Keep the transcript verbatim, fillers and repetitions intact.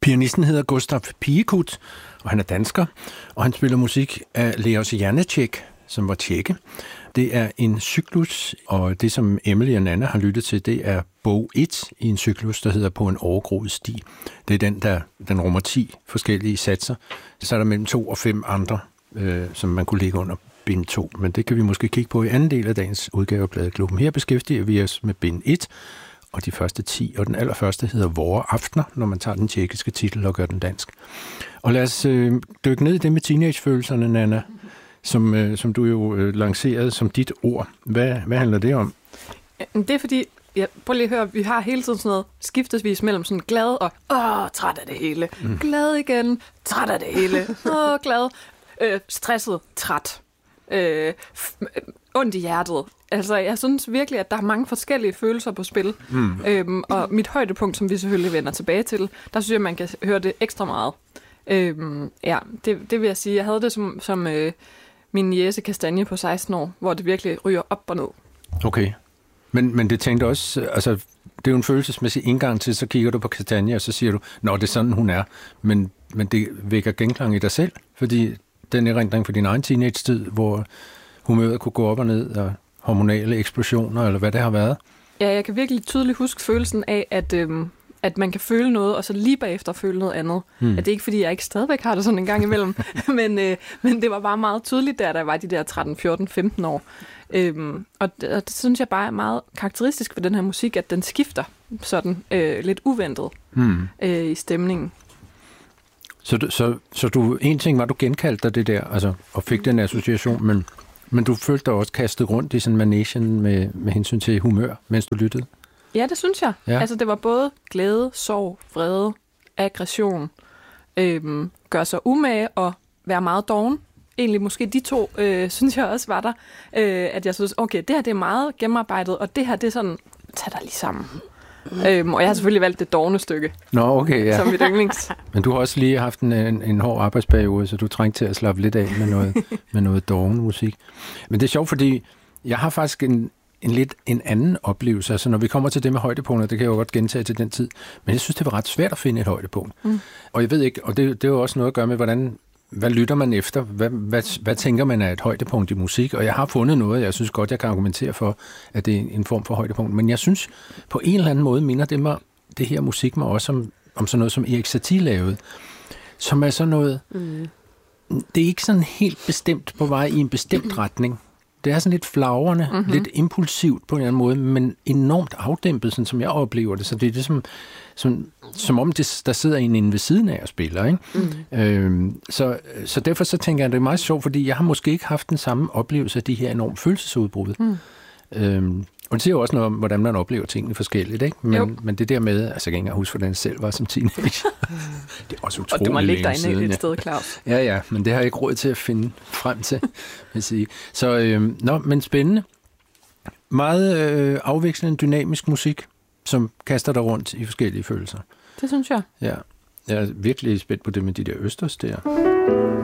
Pianisten hedder Gustav Piekut, og han er dansker, og han spiller musik af Leos Janáček, som var tjekke. Det er en cyklus, og det, som Emily og Nana har lyttet til, det er bog et i en cyklus, der hedder På en overgroet sti. Det er den, der den rummer ti forskellige satser. Så er der mellem to og fem andre, øh, som man kunne lægge under bind to. Men det kan vi måske kigge på i anden del af dagens udgave af Pladeklubben. Her beskæftiger vi os med bind et, og de første ti, og den allerførste hedder Vore Aftener, når man tager den tjekkiske titel og gør den dansk. Og lad os øh, dykke ned i det med teenagefølelserne, Nana, som, øh, som du jo øh, lancerede som dit ord. Hvad, hvad handler det om? Det er fordi, ja, prøv lige at høre, vi har hele tiden sådan noget skiftesvis mellem sådan glad og åh, træt af det hele. Mm. Glad igen, træt af det hele. Åh, glad, øh, stresset, træt. Øh, f- ondt i hjertet. Altså, jeg synes virkelig, at der er mange forskellige følelser på spil. Mm. Øhm, og mit højdepunkt, som vi selvfølgelig vender tilbage til, der synes jeg, man kan høre det ekstra meget. Øhm, ja, det, det vil jeg sige. Jeg havde det som, som øh, min niece Kastanje på seksten år, hvor det virkelig ryger op og ned. Okay. Men, men det tænkte også, altså, det er jo en følelsesmæssig indgang til, så kigger du på Kastanje, og så siger du, nå, det er sådan, hun er. Men, men det vækker genklang i dig selv, fordi den erindring for din egen teenage-tid, hvor humøret kunne gå op og ned, og hormonale eksplosioner, eller hvad det har været. Ja, jeg kan virkelig tydeligt huske følelsen af, at, øhm, at man kan føle noget, og så lige bagefter føle noget andet. Hmm. At det er ikke, fordi jeg ikke stadigvæk har det sådan en gang imellem, men, øh, men det var bare meget tydeligt, der, der var de der tretten, fjorten, femten år. Øhm, og, det, og det synes jeg bare er meget karakteristisk for den her musik, at den skifter sådan øh, lidt uventet hmm. øh, i stemningen. Så, du, så, så du, en ting var, du genkaldte dig det der, altså, og fik den association, men, men du følte dig også kastet rundt i sådan managen med, med hensyn til humør, mens du lyttede? Ja, det synes jeg. Ja. Altså, det var både glæde, sorg, vrede, aggression, øhm, gøre sig umage og være meget doven. Egentlig måske de to, øh, synes jeg også var der, øh, at jeg synes, okay, det her det er meget gennemarbejdet, og det her det er sådan, tag dig lige sammen. Øhm, og jeg har selvfølgelig valgt det dovne stykke. Nå, okay, ja. Som mit yndlings. Men du har også lige haft en, en, en hård arbejdsperiode, så du trængte til at slappe lidt af med noget, med noget doven musik. Men det er sjovt, fordi jeg har faktisk en, en lidt en anden oplevelse. Altså, når vi kommer til det med højdepunkter, det kan jeg jo godt gentage til den tid, men jeg synes, det var ret svært at finde et højdepunkt. Mm. Og jeg ved ikke, og det, det er jo også noget at gøre med, hvordan, hvad lytter man efter? Hvad, hvad, hvad tænker man er et højdepunkt i musik? Og jeg har fundet noget, jeg synes godt, jeg kan argumentere for, at det er en form for højdepunkt. Men jeg synes, på en eller anden måde minder det, mig, det her musik mig også om, om sådan noget, som Erik Satie lavede, som er sådan noget, mm. det er ikke sådan helt bestemt på vej i en bestemt retning. Det er sådan lidt flagrende, mm-hmm. lidt impulsivt på en eller anden måde, men enormt afdæmpet, sådan som jeg oplever det. Så det er det som, som, som om det, der sidder en inde ved siden af og spiller. Ikke? Mm. Øhm, så, så derfor så tænker jeg, at det er meget sjovt, fordi jeg har måske ikke haft den samme oplevelse af de her enormt følelsesudbrud. Mm. Øhm, og det siger jo også noget om, hvordan man oplever tingene forskelligt. Ikke? Men, men det der med, altså jeg kan ikke engang huske, hvordan jeg selv var som teenager. Det er også utroligt. Og du må ligge dig siden, inde et ja. sted, Claus. Ja, ja, men det har jeg ikke råd til at finde frem til, vil jeg sige. Så, øhm, nå, men spændende. Meget øh, afvekslende, dynamisk musik, som kaster dig rundt i forskellige følelser. Det synes jeg. Ja, jeg er virkelig spændt på det med de der østers der.